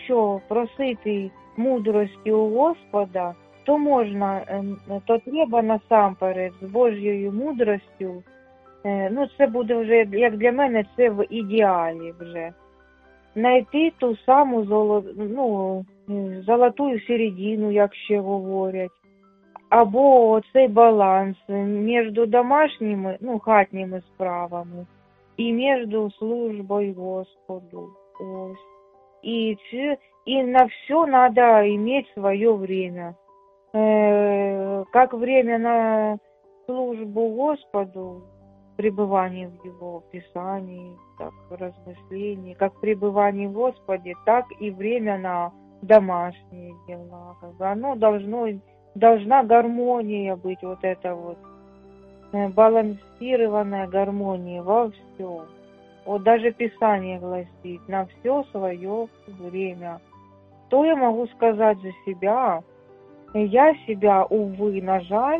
якщо просити мудрості у Господа, то можна, то треба насамперед з Божою мудростю, це буде вже, як для мене, це в ідеалі вже, знайти ту саму золотую середину, як ще говорять, або оцей баланс між домашніми, хатніми справами і між службою Господу. Ось. И на все надо иметь свое время. Как время на службу Господу, пребывание в Его Писании, так размышление, как пребывание в Господе, так и время на домашние дела. Оно должна гармония быть, вот эта вот балансированная гармония во всем. Вот даже Писание гласит, на все свое время. То я могу сказать за себя? Я себя, увы, на жаль,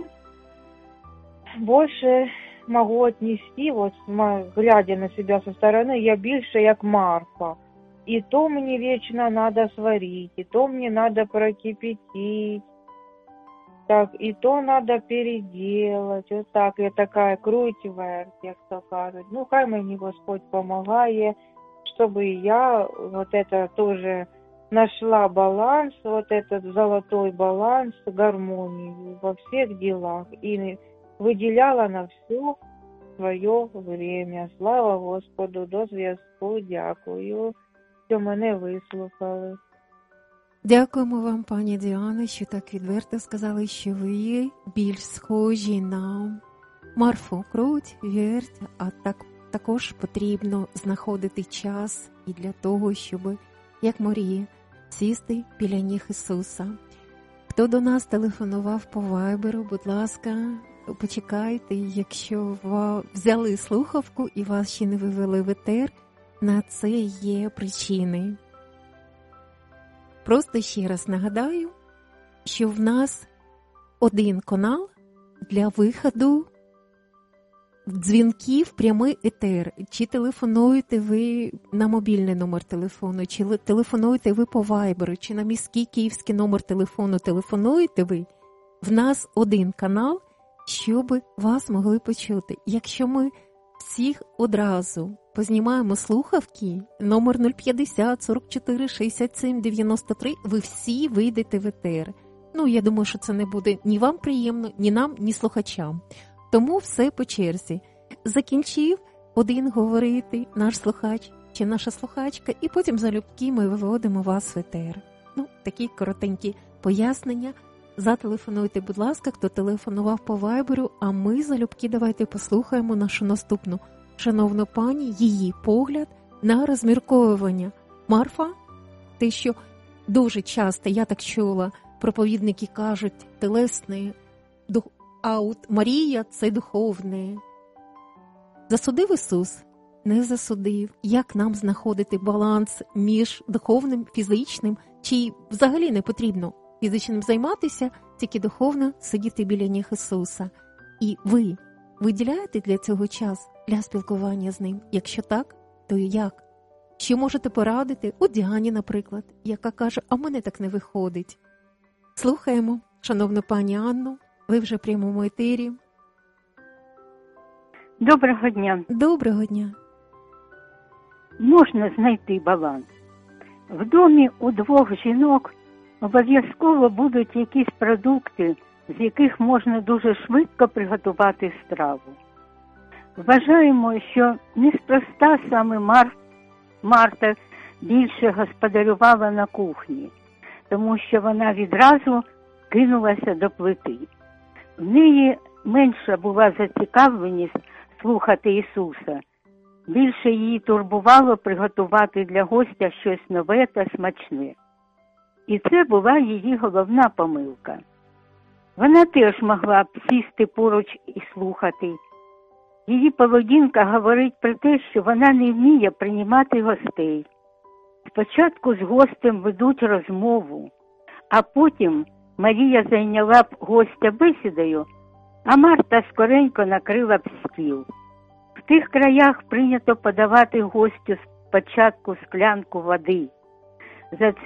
больше могу отнести, глядя на себя со стороны, я більше як Марфа. И то мне вечно надо сварить, и то мне надо прокипятить, так, и то надо переделать, вот так, я такая круть-верть, як то кажуть. Хай мені Господь помогає, чтобы я вот это тоже нашла баланс, вот этот золотой баланс, гармонию во всех делах и выделяла на все свое время. Слава Господу, до зв'язку, дякую, що мене вислухали. Дякуємо вам, пані Діано, що так відверто сказали, що ви більш схожі на Марфу Круть, верть, а також потрібно знаходити час і для того, щоб, як Марія, сісти біля ніг Ісуса. Хто до нас телефонував по вайберу, будь ласка, почекайте, якщо взяли слухавку і вас ще не вивели в етер, на це є причини. Просто ще раз нагадаю, що в нас один канал для виходу дзвінків в прямий етер. Чи телефонуєте ви на мобільний номер телефону, чи телефонуєте ви по вайберу, чи на міський київський номер телефону телефонуєте ви, в нас один канал, щоб вас могли почути. Якщо ми всіх одразу познімаємо слухавки, номер 050 44 67 93, ви всі вийдете в етер. Я думаю, що це не буде ні вам приємно, ні нам, ні слухачам. Тому все по черзі. Закінчив один говорити наш слухач чи наша слухачка, і потім залюбки ми виводимо вас в етер. Такі коротенькі пояснення. Зателефонуйте, будь ласка, хто телефонував по вайберу, а ми залюбки давайте послухаємо нашу наступну шановну пані, її погляд на розмірковування. Марфа, те, що дуже часто, я так чула, проповідники кажуть, телесне, а от Марія – це духовне. Засудив Ісус? Не засудив. Як нам знаходити баланс між духовним, фізичним, чи взагалі не потрібно фізичним займатися, тільки духовно сидіти біля ніг Ісуса? І ви виділяєте для цього час, для спілкування з Ним? Якщо так, то і як? Що можете порадити? У Діані, наприклад, яка каже, а в мене так не виходить. Слухаємо, шановну пані Анну, ви вже в прямому етері. Доброго дня. Доброго дня. Можна знайти баланс. В домі у двох жінок обов'язково будуть якісь продукти, з яких можна дуже швидко приготувати страву. Вважаємо, що неспроста саме Марта більше господарювала на кухні, тому що вона відразу кинулася до плити. В неї менша була зацікавленість слухати Ісуса. Більше її турбувало приготувати для гостя щось нове та смачне. І це була її головна помилка. Вона теж могла б сісти поруч і слухати. Її поведінка говорить про те, що вона не вміє приймати гостей. Спочатку з гостем ведуть розмову, а потім Марія зайняла б гостя бесідою, а Марта скоренько накрила б стіл. В тих краях прийнято подавати гостю спочатку склянку води. За